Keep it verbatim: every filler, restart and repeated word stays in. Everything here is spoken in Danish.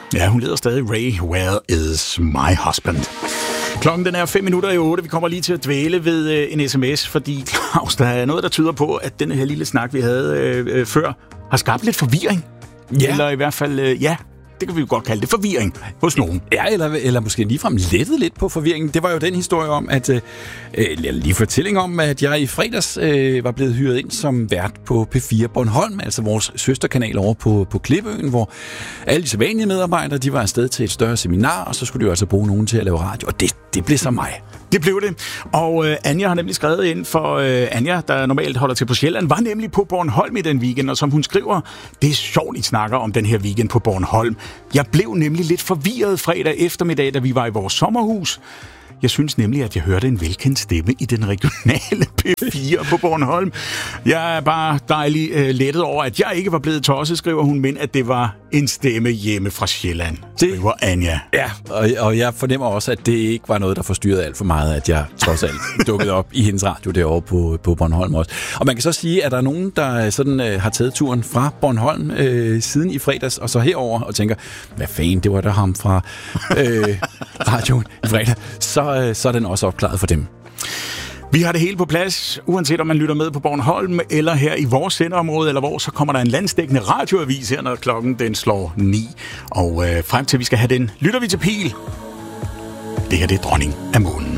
Ja, hun leder stadig Ray, Where is my husband? Klokken den er fem minutter i otte. Vi kommer lige til at dvæle ved øh, en sms, fordi Claus, der er noget, der tyder på, at den her lille snak, vi havde øh, øh, før, har skabt lidt forvirring. Ja. Eller i hvert fald, øh, ja, det kan vi jo godt kalde det, forvirring hos nogen. Ja, eller, eller måske ligefrem lettet lidt på forvirringen. Det var jo den historie om, at øh, lige fortælling om, at jeg i fredags øh, var blevet hyret ind som vært på P fire Bornholm, altså vores søsterkanal over på, på Klippeøen, hvor alle de sædvanlige medarbejdere, de var afsted til et større seminar, og så skulle de jo altså bruge nogen til at lave radio, og det, det blev så mig. Det blev det. Og øh, Anja har nemlig skrevet ind, for øh, Anja, der normalt holder til på Sjælland, var nemlig på Bornholm i den weekend, og som hun skriver, det er sjovt, I snakker om den her weekend på Bornholm. Jeg blev nemlig lidt forvirret fredag eftermiddag, da vi var i vores sommerhus. Jeg synes nemlig, at jeg hørte en velkendt stemme i den regionale P fire på Bornholm. Jeg er bare dejlig øh, lettet over, at jeg ikke var blevet tosset, skriver hun, men at det var en stemme hjemme fra Sjælland, skriver Anja. Ja, og, og jeg fornemmer også, at det ikke var noget, der forstyrrede alt for meget, at jeg trods alt dukkede op i hendes radio derovre på, på Bornholm også. Og man kan så sige, at der er nogen, der sådan øh, har taget turen fra Bornholm øh, siden i fredags, og så herover og tænker, hvad fanden, det var der ham fra øh, radioen i fredag. Så, øh, så er den også opklaret for dem. Vi har det hele på plads, uanset om man lytter med på Bornholm, eller her i vores sendeområde, eller hvor, så kommer der en landsdækkende radioavis her, når klokken den slår ni. Og øh, frem til vi skal have den, lytter vi til Pil. Det her det er Dronning af Månen.